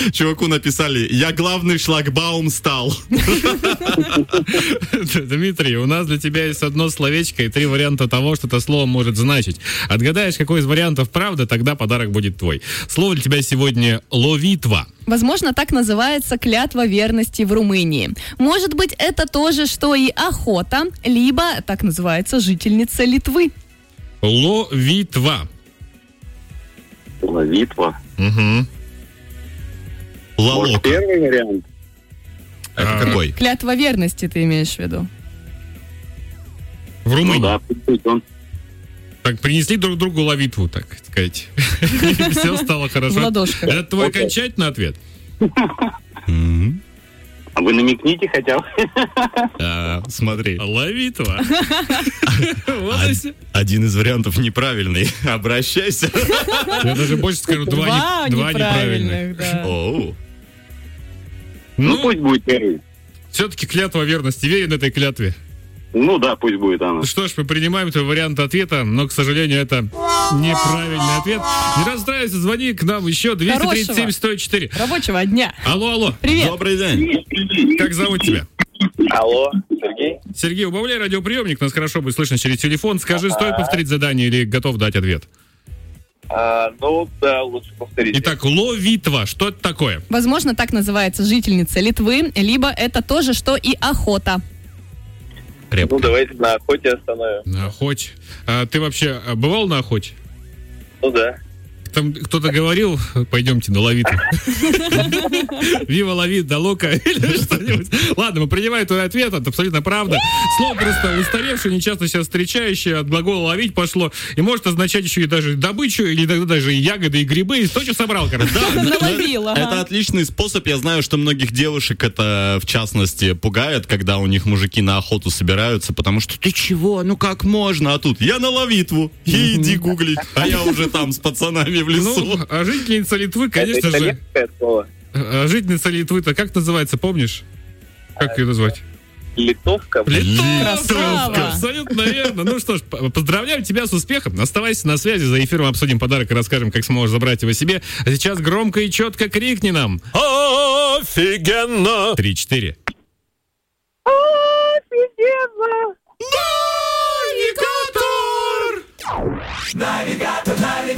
Чуваку написали: я главный шлагбаум стал. Дмитрий, у нас для тебя есть одно словечко и 3 варианта того, что это слово может значить. Отгадаешь, какой из вариантов правда, тогда подарок будет твой. Слово для тебя сегодня ловитва. Возможно, так называется клятва верности в Румынии. Может быть, это то же, что и охота, либо так называется жительница Литвы. Ловитва. Ловитва. Угу. Может, первый вариант? Это какой? Клятва верности ты имеешь в виду? В Румынии. Ну да, пусть он. Так, принесли друг другу ловитву, так сказать. Все стало хорошо. В ладошках. Это твой окончательный ответ? А вы намекните хотя бы. Смотри. Ловитва. Один из вариантов неправильный. Обращайся. Я даже больше скажу, два неправильных. Да. Оу. Ну, пусть будет первый. Все-таки клятва верности. Верен этой клятве? Ну да, пусть будет она. Что ж, мы принимаем твой вариант ответа, но, к сожалению, это неправильный ответ. Не расстраивайся, звони к нам еще 237-104. Рабочего дня. Алло. Привет. Добрый день. Как зовут тебя? Алло, Сергей? Сергей, убавляй радиоприемник, нас хорошо будет слышно через телефон. Скажи, стоит повторить задание или готов дать ответ? Ну, да, лучше повторить. Итак, ловитва. Что это такое? Возможно, так называется жительница Литвы, либо это то же, что и охота. Ну, давайте на охоте остановим. На охоте. А ты вообще бывал на охоте? Ну, да. Там кто-то говорил, пойдемте на ловитву. Вива ловит, да лока или что-нибудь. Ладно, мы принимаем твой ответ, это абсолютно правда. Слово просто устаревшее, нечасто сейчас встречающее, от глагола ловить пошло. И может означать еще и даже добычу, или иногда даже и ягоды, и грибы, и то, что собрал, короче. Наловил, ага. Это отличный способ. Я знаю, что многих девушек это, в частности, пугает, когда у них мужики на охоту собираются, потому что ты чего, ну как можно? А тут я на ловитву, и иди гуглить. А я уже там с пацанами в лесу. Ну, а жительница Литвы, конечно это же... итальянское слово. А жительница Литвы-то как называется, помнишь? Как ее назвать? Литовка. Красава. Абсолютно верно. Ну что ж, поздравляем тебя с успехом. Оставайся на связи, за эфиром обсудим подарок и расскажем, как сможешь забрать его себе. А сейчас громко и четко крикни нам. Офигенно! 3-4. Офигенно! Навигатор!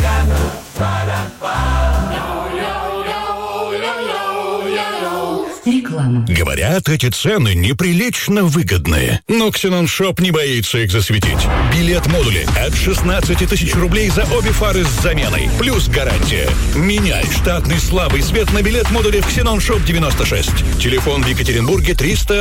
Реклама. Говорят, эти цены неприлично выгодные. Но Xenon Shop не боится их засветить. Билет-модули от 16 тысяч рублей за обе фары с заменой. Плюс гарантия. Меняй штатный слабый свет на билет-модуле в Xenon Shop 96. Телефон в Екатеринбурге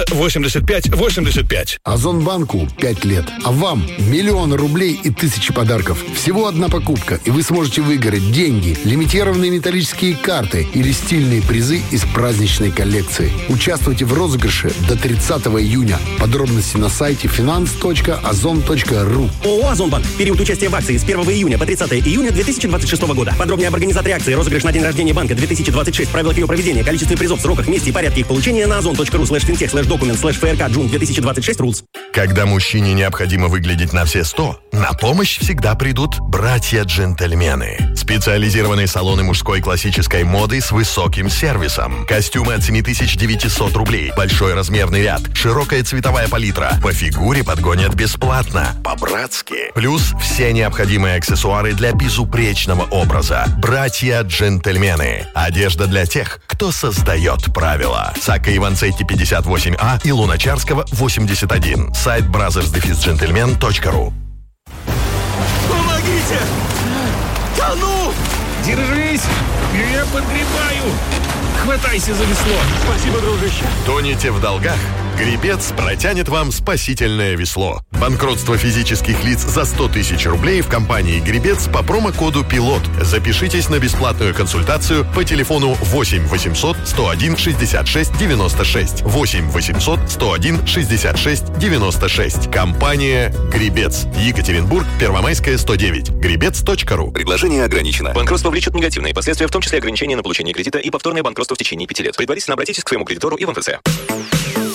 385-85. Озонбанку 5 лет, а вам миллионы рублей и тысячи подарков. Всего одна покупка, и вы сможете выиграть деньги, лимитированные металлические карты или стильные призы из праздничной коллекции. Участвуйте в розыгрыше до 30 июня. Подробности на сайте finance.ozon.ru. ООО «Озонбанк». Период участия в акции с 1 июня по 30 июня 2026 года. Подробнее об организаторе акции, розыгрыш на день рождения банка 2026, правила ее проведения, количестве призов, сроках, месте и порядке их получения на ozon.ru/fintech/document/frk/june2026 rules. Когда мужчине необходимо выглядеть на все 100, на помощь всегда придут братья-джентльмены. Специализированные салоны мужской классической моды с высоким сервисом. Костюмы от 7900 рублей. Большой размерный ряд. Широкая цветовая палитра. По фигуре подгонят бесплатно. По-братски. Плюс все необходимые аксессуары для безупречного образа. Братья-джентльмены. Одежда для тех, кто создает правила. Сакка Иванцетти 58А и Луначарского 81. Сайт brothers-gentlemen.ru. Помогите! Тону! Держись! Я подгребаю! Хватайся за весло! Спасибо, дружище. Тонете в долгах? Гребец протянет вам спасительное весло. Банкротство физических лиц за 100 тысяч рублей в компании «Гребец» по промокоду «Пилот». Запишитесь на бесплатную консультацию по телефону 8 800 101 66 96. 8 800 101 66 96. Компания «Гребец». Екатеринбург, Первомайская, 109. Гребец.ру. Предложение ограничено. Банкротство влечет негативные последствия, в том числе ограничения на получение кредита и повторное банкротство в течение 5 лет. Предварительно обратитесь к своему кредитору и в МФЦ.